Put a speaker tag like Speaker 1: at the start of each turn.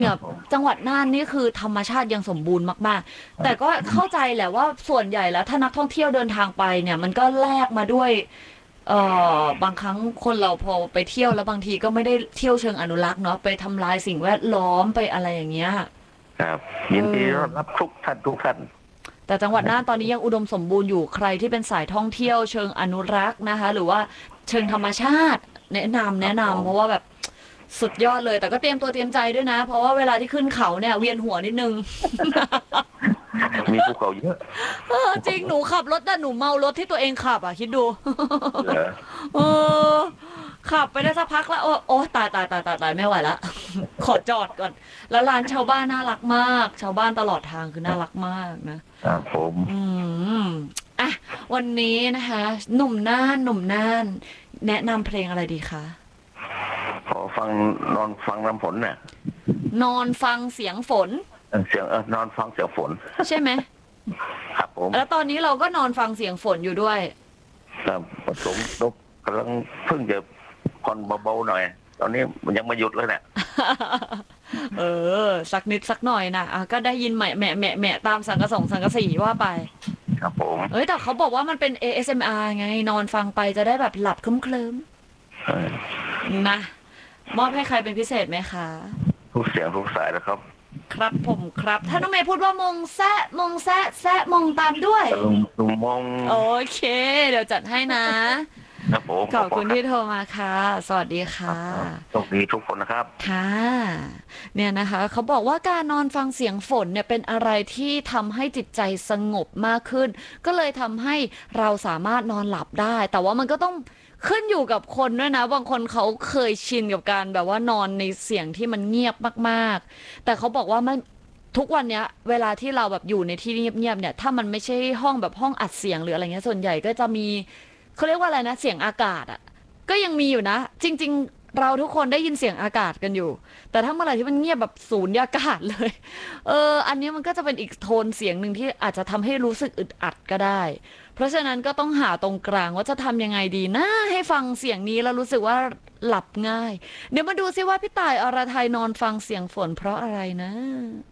Speaker 1: เนี่ยจังหวัดน่านนี่คือธรรมชาติยังสมบูรณ์มากๆแต่ก็เข้าใจแหละว่าส่วนใหญ่แล้วถ้านักท่องเที่ยวเดินทางไปเนี่ยมันก็แลกมาด้วยบางครั้งคนเราพอไปเที่ยวแล้วบางทีก็ไม่ได้เที่ยวเชิงอนุรักษ์เนาะไปทำลายสิ่งแวดล้อมไปอะไรอย่างเงี้ย
Speaker 2: ครับ
Speaker 1: เอ
Speaker 2: ยินดี
Speaker 1: อ
Speaker 2: ต้อนรับทุกท่าน
Speaker 1: แต่จังหวัดน่านตอนนี้ยังอุดมสมบูรณ์อยู่ใครที่เป็นสายท่องเที่ยวเชิงอนุรักษ์นะคะหรือว่าเชิงธรรมชาติแนะนำ
Speaker 2: ครับผม
Speaker 1: เพราะว่าแบบสุดยอดเลยแต่ก็เตรียมตัวเตรียมใจด้วยนะเพราะว่าเวลาที่ขึ้นเขาเนี่ยเวียนหัวนิดนึง
Speaker 2: มีภูเขาเยอะ
Speaker 1: จริงหนูขับรถแต่หนูเมารถที่ตัวเองขับอ่ะคิดดู
Speaker 2: เหรอ
Speaker 1: เออขับไปได้สักพักแล้วโอ้ตายไม่ไหวละขอจอดก่อนแล้วร้านชาวบ้านน่ารักมากชาวบ้านตลอดทางคือน่ารักมากนะ
Speaker 2: ครับผม
Speaker 1: อืมอ่ะวันนี้นะคะหนุ่มน่านแนะนำเพลงอะไรดีคะ
Speaker 2: ขอฟังนอนฟังน้ำฝนน่ะ
Speaker 1: นอนฟังเสียงฝน
Speaker 2: เสียงนอนฟังเสียงฝน
Speaker 1: ใช่ไหม
Speaker 2: ครับผม
Speaker 1: แล้วตอนนี้เราก็นอนฟังเสียงฝนอยู่ด้วย
Speaker 2: ครับผสมนกกำลังเพิ่งจะผ่อนเบาๆหน่อยตอนนี้มันยังไม่หยุดเลยเนี่ย
Speaker 1: เอสักนิดสักหน่อยนะก็ได้ยินแหม่ตามสังกะสีว่าไป
Speaker 2: ครับผม
Speaker 1: แต่เขาบอกว่ามันเป็น ASMR ไงนอนฟังไปจะได้แบบหลับเคลิ้ม
Speaker 2: เออ
Speaker 1: ๆนะมอบให้ใครเป็นพิเศษไหมคะ
Speaker 2: ทุกเสียงทุกสายนะครับ
Speaker 1: ครับผมครับถ้าน้องเมย์พูดว่ามงแซะมงตามด้วย
Speaker 2: ตุมมอง
Speaker 1: โอเคเดี๋ยวจัดให้นะ
Speaker 2: ครับผม
Speaker 1: ขอบคุณที่โทรมาค่ะสวัสดี
Speaker 2: ครับ
Speaker 1: ค่ะ
Speaker 2: โชคดีทุกคนนะครับ
Speaker 1: ค่ะเนี่ยนะคะเขาบอกว่าการนอนฟังเสียงฝนเนี่ยเป็นอะไรที่ทำให้จิตใจสงบมากขึ้นก็เลยทำให้เราสามารถนอนหลับได้แต่ว่ามันก็ต้องขึ้นอยู่กับคนด้วยนะบางคนเขาเคยชินกับการแบบว่านอนในเสียงที่มันเงียบมากๆแต่เขาบอกว่ามันทุกวันเนี้ยเวลาที่เราแบบอยู่ในที่เงียบๆเนี่ยถ้ามันไม่ใช่ห้องแบบห้องอัดเสียงหรืออะไรเงี้ยส่วนใหญ่ก็จะมีเขาเรียกว่าอะไรนะเสียงอากาศอ่ะ ก็ยังมีอยู่นะจริงๆเราทุกคนได้ยินเสียงอากาศกันอยู่แต่ถ้าเมื่อไหร่ที่มันเงียบแบบสูญญากาศเลยอันนี้มันก็จะเป็นอีกโทนเสียงหนึ่งที่อาจจะทำให้รู้สึกอึดอัดก็ได้เพราะฉะนั้นก็ต้องหาตรงกลางว่าจะทำยังไงดีนะให้ฟังเสียงนี้แล้วรู้สึกว่าหลับง่ายเดี๋ยวมาดูซิว่าพี่ต่ายอรไทยนอนฟังเสียงฝนเพราะอะไรนะ